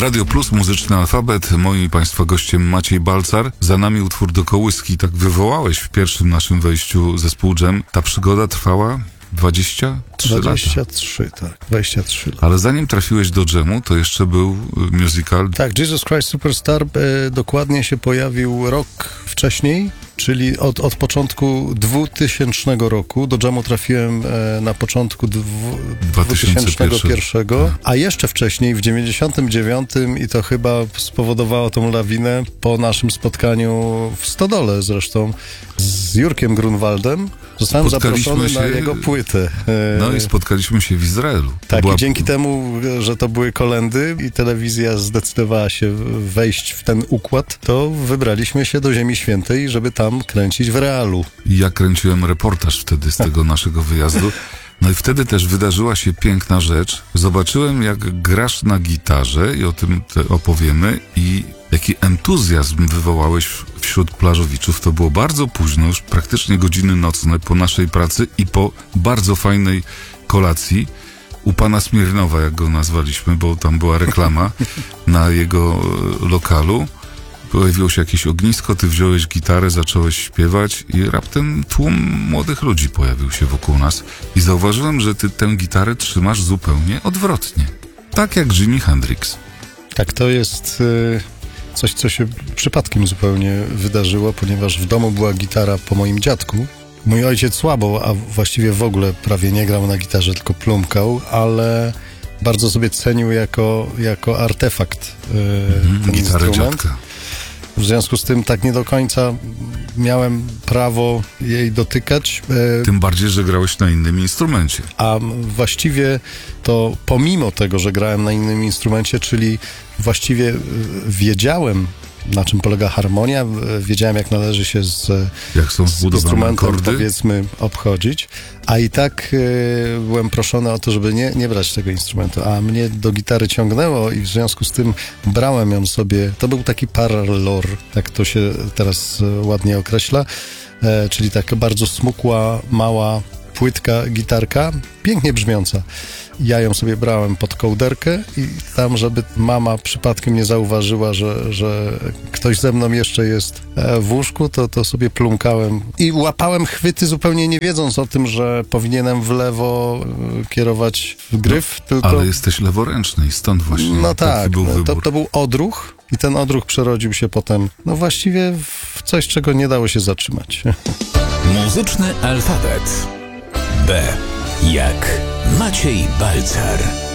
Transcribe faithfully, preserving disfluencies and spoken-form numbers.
Radio Plus, Muzyczny Alfabet. Moim Państwa gościem Maciej Balcar. Za nami utwór do kołyski. Tak wywołałeś w pierwszym naszym wejściu zespół Dżem. Ta przygoda trwała dwadzieścia trzy lata. dwadzieścia trzy, tak. dwadzieścia trzy lata. Ale zanim trafiłeś do Dżemu, to jeszcze był musical. Tak, Jesus Christ Superstar e, dokładnie się pojawił rok wcześniej, czyli od, od początku dwutysięcznego roku. Do Dżemu trafiłem e, na początku dwu, dwa tysiące pierwszego, Tak. a jeszcze wcześniej, w dziewięćdziesiątym dziewiątym i to chyba spowodowało tą lawinę po naszym spotkaniu w Stodole zresztą z Jurkiem Grunwaldem. Zostałem zaproszony się, na jego płytę. No i spotkaliśmy się w Izraelu. To tak, była... i dzięki temu, że to były kolędy i telewizja zdecydowała się wejść w ten układ, to wybraliśmy się do Ziemi Świętej, żeby tam kręcić w realu. Ja kręciłem reportaż wtedy z tego naszego wyjazdu. No i wtedy też wydarzyła się piękna rzecz. Zobaczyłem, jak grasz na gitarze i o tym opowiemy i jaki entuzjazm wywołałeś wśród plażowiczów. To było bardzo późno, już praktycznie godziny nocne po naszej pracy i po bardzo fajnej kolacji u pana Smirnowa, jak go nazwaliśmy, bo tam była reklama na jego lokalu. Pojawiło się jakieś ognisko, ty wziąłeś gitarę, zacząłeś śpiewać i raptem tłum młodych ludzi pojawił się wokół nas i zauważyłem, że ty tę gitarę trzymasz zupełnie odwrotnie. Tak jak Jimi Hendrix. Tak, to jest y, coś, co się przypadkiem zupełnie wydarzyło, ponieważ w domu była gitara po moim dziadku. Mój ojciec słabo, a właściwie w ogóle prawie nie grał na gitarze, tylko plumkał, ale bardzo sobie cenił jako, jako artefakt y, Mhm, ten gitarę instrument. dziadka. W związku z tym tak nie do końca miałem prawo jej dotykać. Tym bardziej, że grałeś na innym instrumencie. A właściwie to pomimo tego, że grałem na innym instrumencie, czyli właściwie wiedziałem, na czym polega harmonia, wiedziałem, jak należy się z, jak są z instrumentem, akordy. powiedzmy, obchodzić, a i tak y, byłem proszony o to, żeby nie, nie brać tego instrumentu, a mnie do gitary ciągnęło i w związku z tym brałem ją sobie, to był taki parlor, jak to się teraz ładnie określa, e, czyli taka bardzo smukła, mała, płytka gitarka, pięknie brzmiąca. Ja ją sobie brałem pod kołderkę i tam, żeby mama przypadkiem nie zauważyła, że, że ktoś ze mną jeszcze jest w łóżku, to, to sobie plumkałem i łapałem chwyty zupełnie nie wiedząc o tym, że powinienem w lewo kierować w gryf, no, tylko... Ale jesteś leworęczny i stąd właśnie No tak, był no, to, to był odruch i ten odruch przerodził się potem, no właściwie w coś, czego nie dało się zatrzymać. Muzyczny alfabet. B jak Maciej Balcar.